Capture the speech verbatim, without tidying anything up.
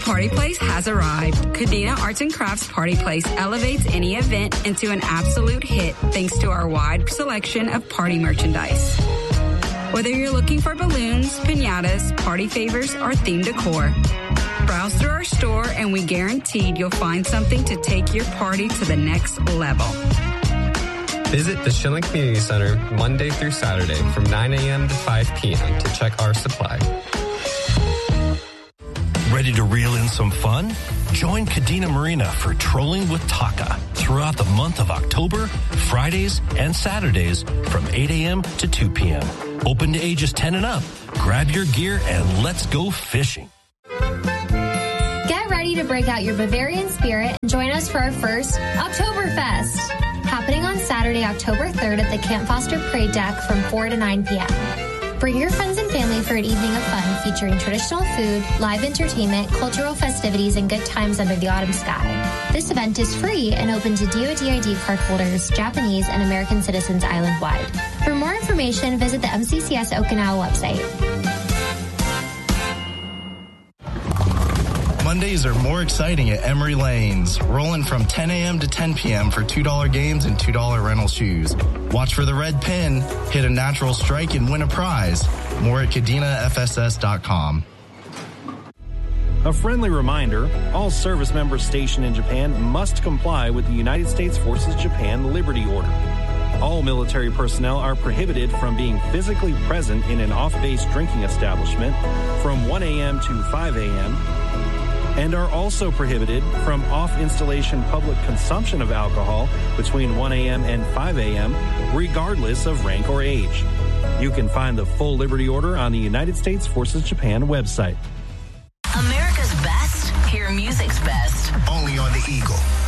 party place has arrived. Kadena Arts and Crafts Party Place elevates any event into an absolute hit thanks to our wide selection of party merchandise. Whether you're looking for balloons, piñatas, party favors, or themed decor, browse through our store and we guaranteed you'll find something to take your party to the next level. Visit the Schilling Community Center Monday through Saturday from nine a.m. to five p.m. to check our supply. Ready to reel in some fun? Join Kadena Marina for Trolling with Taka throughout the month of October, Fridays and Saturdays from eight a.m. to two p.m. Open to ages ten and up. Grab your gear and let's go fishing. Get ready to break out your Bavarian spirit and join us for our first Oktoberfest, happening on Saturday, October third at the Camp Foster Parade Deck from four to nine p.m. Bring your friends and family for an evening of fun featuring traditional food, live entertainment, cultural festivities, and good times under the autumn sky. This event is free and open to D O D I D card holders, Japanese, and American citizens island-wide. For more information, visit the M C C S Okinawa website. Mondays are more exciting at Emery Lanes, rolling from ten a.m. to ten p.m. for two dollar games and two dollar rental shoes. Watch for the red pin, hit a natural strike, and win a prize. More at kadena f s s dot com. A friendly reminder, all service members stationed in Japan must comply with the United States Forces Japan Liberty Order. All military personnel are prohibited from being physically present in an off-base drinking establishment from one a.m. to five a.m., and are also prohibited from off-installation public consumption of alcohol between one a.m. and five a.m., regardless of rank or age. You can find the full Liberty Order on the United States Forces Japan website. America's best, hear music's best. Only on the Eagle.